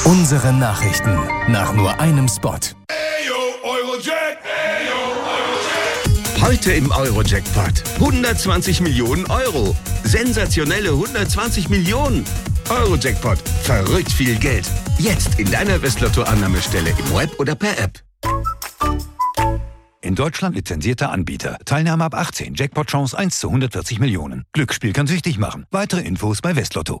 Unsere Nachrichten nach nur einem Spot. Heute im Eurojackpot 120 Millionen Euro. Sensationelle 120 Millionen. Eurojackpot. Verrückt viel Geld. Jetzt in deiner Westlotto-Annahmestelle im Web oder per App. In Deutschland lizenzierter Anbieter. Teilnahme ab 18. Jackpot-Chance 1 zu 140 Millionen. Glücksspiel kann süchtig machen. Weitere Infos bei Westlotto.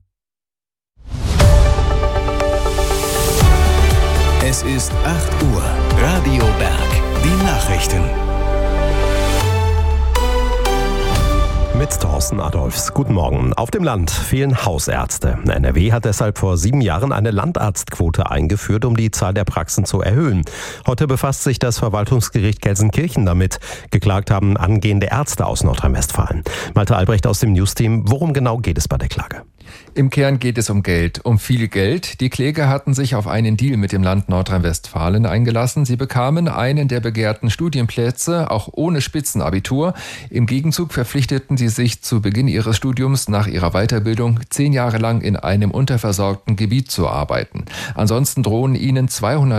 Es ist 8 Uhr. Radio Berg. Die Nachrichten. Mit Thorsten Adolfs. Guten Morgen. Auf dem Land fehlen Hausärzte. NRW hat deshalb vor 7 Jahren eine Landarztquote eingeführt, um die Zahl der Praxen zu erhöhen. Heute befasst sich das Verwaltungsgericht Gelsenkirchen damit. Geklagt haben angehende Ärzte aus Nordrhein-Westfalen. Malte Albrecht aus dem Newsteam. Worum genau geht es bei der Klage? Im Kern geht es um Geld, um viel Geld. Die Kläger hatten sich auf einen Deal mit dem Land Nordrhein-Westfalen eingelassen. Sie bekamen einen der begehrten Studienplätze, auch ohne Spitzenabitur. Im Gegenzug verpflichteten sie sich zu Beginn ihres Studiums nach ihrer Weiterbildung 10 Jahre lang in einem unterversorgten Gebiet zu arbeiten. Ansonsten drohen ihnen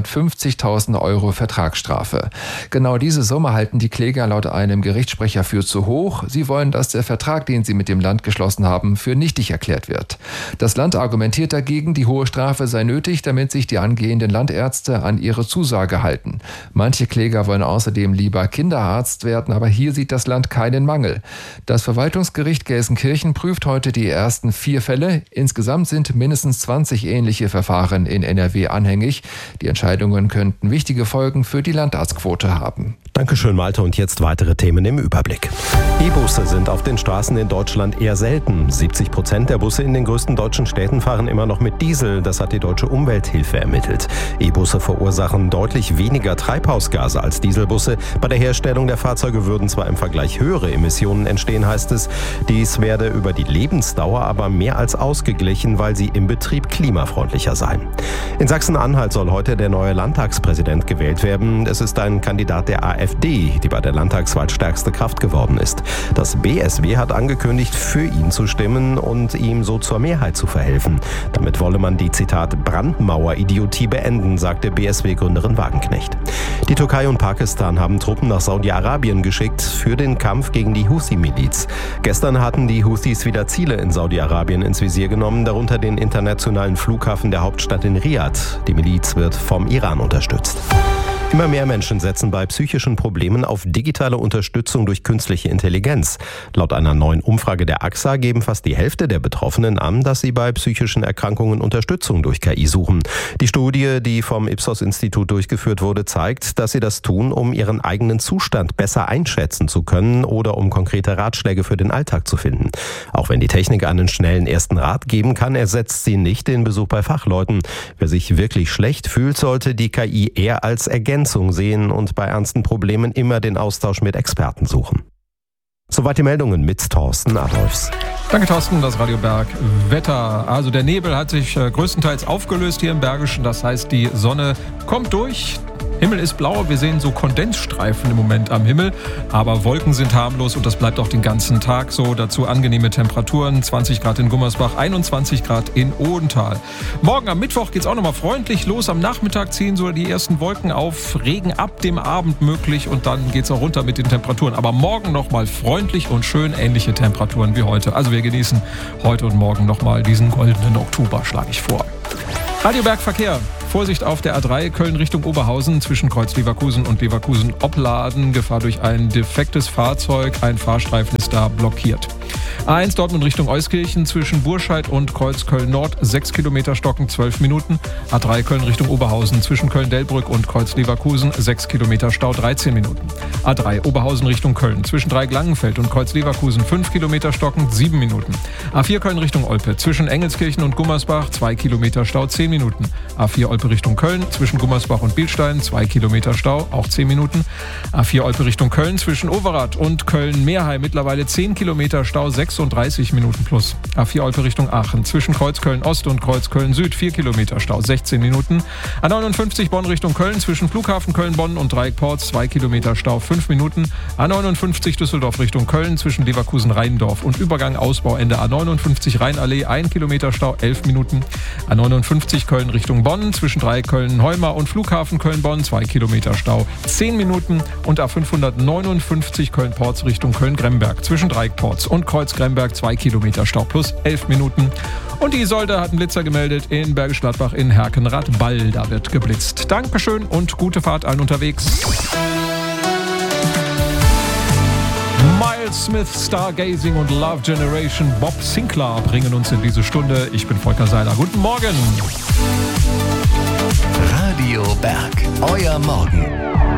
250.000 Euro Vertragsstrafe. Genau diese Summe halten die Kläger laut einem Gerichtssprecher für zu hoch. Sie wollen, dass der Vertrag, den sie mit dem Land geschlossen haben, für nichtig erklärt wird. Das Land argumentiert dagegen, die hohe Strafe sei nötig, damit sich die angehenden Landärzte an ihre Zusage halten. Manche Kläger wollen außerdem lieber Kinderarzt werden, aber hier sieht das Land keinen Mangel. Das Verwaltungsgericht Gelsenkirchen prüft heute die ersten 4 Fälle. Insgesamt sind mindestens 20 ähnliche Verfahren in NRW anhängig. Die Entscheidungen könnten wichtige Folgen für die Landarztquote haben. Dankeschön, Malte. Und jetzt weitere Themen im Überblick. E-Busse sind auf den Straßen in Deutschland eher selten. 70% der Busse in den größten deutschen Städten fahren immer noch mit Diesel. Das hat die Deutsche Umwelthilfe ermittelt. E-Busse verursachen deutlich weniger Treibhausgase als Dieselbusse. Bei der Herstellung der Fahrzeuge würden zwar im Vergleich höhere Emissionen entstehen, heißt es. Dies werde über die Lebensdauer aber mehr als ausgeglichen, weil sie im Betrieb klimafreundlicher seien. In Sachsen-Anhalt soll heute der neue Landtagspräsident gewählt werden. Es ist ein Kandidat der AfD, die bei der Landtagswahl stärkste Kraft geworden ist. Das BSW hat angekündigt, für ihn zu stimmen und ihm so zur Mehrheit zu verhelfen. Damit wolle man die, Zitat, Brandmauer-Idiotie beenden, sagte BSW-Gründerin Wagenknecht. Die Türkei und Pakistan haben Truppen nach Saudi-Arabien geschickt für den Kampf gegen die Houthi-Miliz. Gestern hatten die Houthis wieder Ziele in Saudi-Arabien ins Visier genommen, darunter den internationalen Flughafen der Hauptstadt in Riad. Die Miliz wird vom Iran unterstützt. Immer mehr Menschen setzen bei psychischen Problemen auf digitale Unterstützung durch künstliche Intelligenz. Laut einer neuen Umfrage der AXA geben fast die Hälfte der Betroffenen an, dass sie bei psychischen Erkrankungen Unterstützung durch KI suchen. Die Studie, die vom Ipsos-Institut durchgeführt wurde, zeigt, dass sie das tun, um ihren eigenen Zustand besser einschätzen zu können oder um konkrete Ratschläge für den Alltag zu finden. Auch wenn die Technik einen schnellen ersten Rat geben kann, ersetzt sie nicht den Besuch bei Fachleuten. Wer sich wirklich schlecht fühlt, sollte die KI eher als Ergänzung sehen und bei ernsten Problemen immer den Austausch mit Experten suchen. Soweit die Meldungen mit Thorsten Adolfs. Danke, Thorsten. Das Radio Berg Wetter. Also der Nebel hat sich größtenteils aufgelöst hier im Bergischen. Das heißt, die Sonne kommt durch. Himmel ist blau, wir sehen so Kondensstreifen im Moment am Himmel, aber Wolken sind harmlos und das bleibt auch den ganzen Tag so. Dazu angenehme Temperaturen, 20 Grad in Gummersbach, 21 Grad in Odenthal. Morgen am Mittwoch geht es auch nochmal freundlich los. Am Nachmittag ziehen so die ersten Wolken auf, Regen ab dem Abend möglich und dann geht es auch runter mit den Temperaturen. Aber morgen nochmal freundlich und schön ähnliche Temperaturen wie heute. Also wir genießen heute und morgen nochmal diesen goldenen Oktober, schlage ich vor. Radio Berg Verkehr. Vorsicht auf der A3 Köln Richtung Oberhausen zwischen Kreuz Leverkusen und Leverkusen-Opladen. Gefahr durch ein defektes Fahrzeug. Ein Fahrstreifen ist da blockiert. A1 Dortmund Richtung Euskirchen zwischen Burscheid und Kreuz Köln-Nord 6 Kilometer stocken 12 Minuten. A3 Köln Richtung Oberhausen zwischen Köln-Delbrück und Kreuz Leverkusen 6 Kilometer Stau 13 Minuten. A3 Oberhausen Richtung Köln zwischen Dreieck-Langenfeld und Kreuz Leverkusen 5 Kilometer stockend 7 Minuten. A4 Köln Richtung Olpe zwischen Engelskirchen und Gummersbach 2 Kilometer Stau 10 Minuten. A4 Olpe Richtung Köln zwischen Gummersbach und Bilstein 2 Kilometer Stau, auch 10 Minuten. A4 Olpe Richtung Köln zwischen Overath und Köln-Meerheim mittlerweile 10 Kilometer Stau 36 Minuten plus. A4 Olpe Richtung Aachen zwischen Kreuzköln Ost und Kreuzköln Süd 4 Kilometer Stau, 16 Minuten. A59 Bonn Richtung Köln zwischen Flughafen Köln-Bonn und Dreieckport 2 Kilometer Stau, 5 Minuten. A59 Düsseldorf Richtung Köln zwischen Leverkusen-Rheindorf und Übergang Ausbauende A59 Rheinallee 1 Kilometer Stau, 11 Minuten. A59 Köln Richtung Bonn zwischen Dreieck-Köln-Heumar und Flughafen Köln-Bonn 2 Kilometer Stau, 10 Minuten. Und A559 Köln-Porz Richtung Köln-Gremberg zwischen Dreieckporz und Kreuz-Gremberg 2 Kilometer Stau plus 11 Minuten. Und die Isolde hat einen Blitzer gemeldet in Bergisch Gladbach in Herkenrath-Ball. Da wird geblitzt. Dankeschön und gute Fahrt allen unterwegs. Miles Smith, Stargazing und Love Generation, Bob Sinclair bringen uns in diese Stunde. Ich bin Volker Seiler. Guten Morgen. Radio Berg, euer Morgen.